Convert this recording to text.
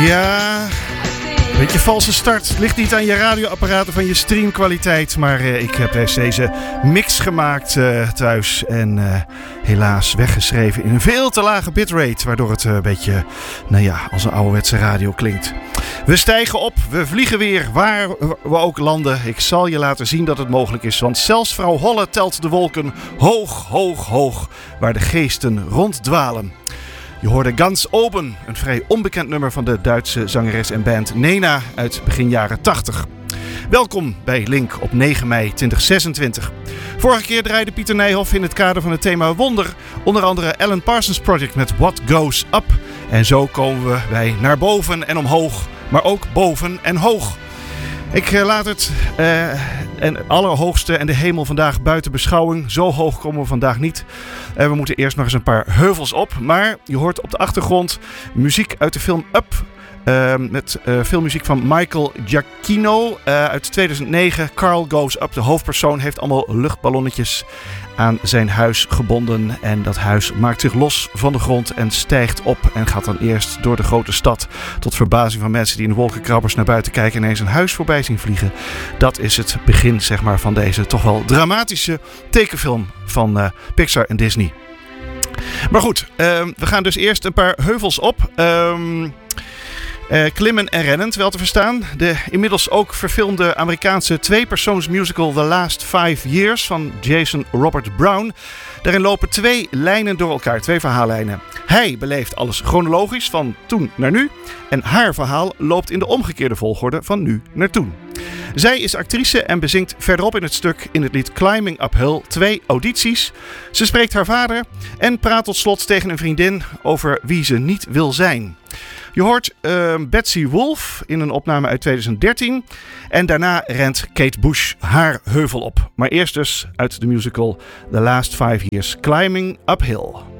Ja, een beetje valse start. Het ligt niet aan je radioapparaten van je streamkwaliteit. Maar ik heb deze mix gemaakt thuis. En helaas weggeschreven in een veel te lage bitrate. Waardoor het een beetje, als een ouderwetse radio klinkt. We stijgen op, we vliegen weer waar we ook landen. Ik zal je laten zien dat het mogelijk is. Want zelfs vrouw Holle telt de wolken hoog, hoog, hoog. Waar de geesten ronddwalen. Je hoorde Ganz Oben, een vrij onbekend nummer van de Duitse zangeres en band Nena uit begin jaren 80. Welkom bij Link op 9 mei 2026. Vorige keer draaide Pieter Nijhoff in het kader van het thema Wonder onder andere Alan Parsons Project met What Goes Up. En zo komen wij naar boven en omhoog, maar ook boven en hoog. Ik laat het allerhoogste en de hemel vandaag buiten beschouwing. Zo hoog komen we vandaag niet. We moeten eerst nog eens een paar heuvels op. Maar je hoort op de achtergrond muziek uit de film Up. Met filmmuziek van Michael Giacchino uit 2009. Carl Goes Up, de hoofdpersoon, heeft allemaal luchtballonnetjes aan zijn huis gebonden. En dat huis maakt zich los van de grond en stijgt op. En gaat dan eerst door de grote stad. Tot verbazing van mensen die in de wolkenkrabbers naar buiten kijken en ineens een huis voorbij zien vliegen. Dat is het begin, zeg maar, van deze toch wel dramatische tekenfilm van Pixar en Disney. Maar goed, we gaan dus eerst een paar heuvels op. Klimmen en rennend, wel te verstaan. De inmiddels ook verfilmde Amerikaanse tweepersoonsmusical The Last 5 Years van Jason Robert Brown. Daarin lopen twee lijnen door elkaar, twee verhaallijnen. Hij beleeft alles chronologisch van toen naar nu. En haar verhaal loopt in de omgekeerde volgorde van nu naar toen. Zij is actrice en bezingt verderop in het stuk in het lied Climbing Uphill 2 audities. Ze spreekt haar vader en praat tot slot tegen een vriendin over wie ze niet wil zijn. Je hoort Betsy Wolfe in een opname uit 2013. En daarna rent Kate Bush haar heuvel op. Maar eerst dus uit de musical The Last 5 Years Climbing Uphill.